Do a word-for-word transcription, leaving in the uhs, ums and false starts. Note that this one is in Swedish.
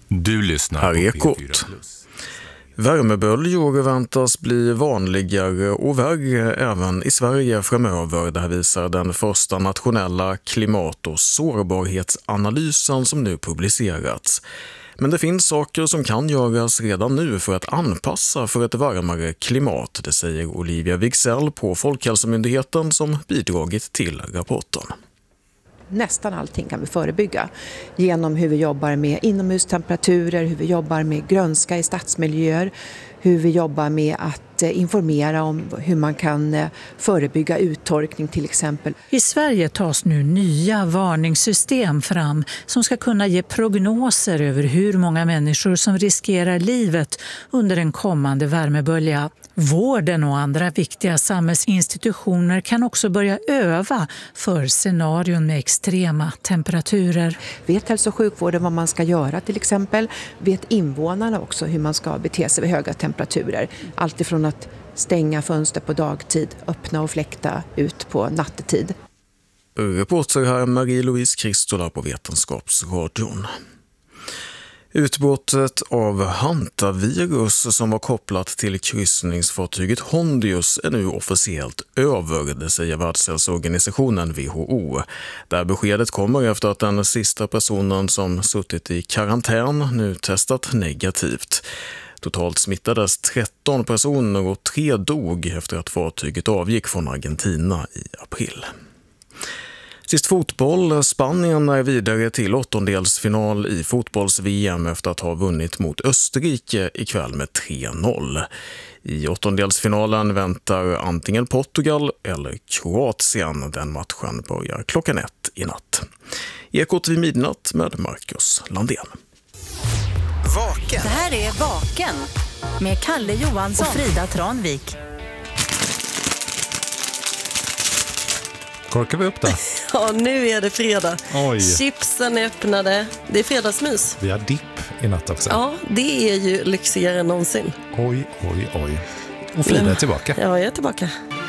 Du lyssnar här är på P fyra Ekot. plus. Värmeböljor väntas bli vanligare och värre även i Sverige framöver. Det här visar den första nationella klimat- och sårbarhetsanalysen som nu publicerats. Men det finns saker som kan göras redan nu för att anpassa för ett varmare klimat. Det säger Olivia Wigsell på Folkhälsomyndigheten som bidragit till rapporten. Nästan allting kan vi förebygga genom hur vi jobbar med inomhustemperaturer, hur vi jobbar med grönska i stadsmiljöer, hur vi jobbar med att informera om hur man kan förebygga uttorkning till exempel. I Sverige tas nu nya varningssystem fram som ska kunna ge prognoser över hur många människor som riskerar livet under en kommande värmebölja. Vården och andra viktiga samhällsinstitutioner kan också börja öva för scenarion med extrema temperaturer. Vet hälso- och sjukvården vad man ska göra till exempel? Vet invånarna också hur man ska bete sig vid höga temperaturer? Allt ifrån att stänga fönster på dagtid, öppna och fläkta ut på nattetid. Reporter här Marie-Louise Kristola på Vetenskapsradion. Utbrottet av hantavirus som var kopplat till kryssningsfartyget Hondius är nu officiellt över, det säger Världshälsoorganisationen W H O. Där beskedet kommer efter att den sista personen som suttit i karantän nu testat negativt. Totalt smittades tretton personer och tre dog efter att fartyget avgick från Argentina i april. Sist fotboll. Spanien är vidare till åttondelsfinal i fotbolls-V M efter att ha vunnit mot Österrike ikväll med tre noll. I åttondelsfinalen väntar antingen Portugal eller Kroatien. Den matchen börjar klockan ett i natt. Ekot vid midnatt med Marcus Landén. Vaken. Det här är Vaken med Kalle Johansson och Frida Tranvik. Korkar vi upp det? Ja, nu är det fredag. Oj. Chipsen är öppnade. Det är fredagsmys. Vi har dipp i natt också. Ja, det är ju lyxigare än någonsin. Oj, oj, oj. Och Frida är tillbaka. Ja, jag är tillbaka.